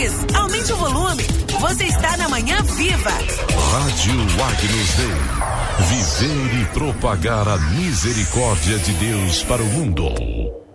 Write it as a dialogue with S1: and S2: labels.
S1: Cris, aumente o volume. Você está na Manhã Viva.
S2: Rádio Agnus Dei. Viver e propagar a misericórdia de Deus para o mundo.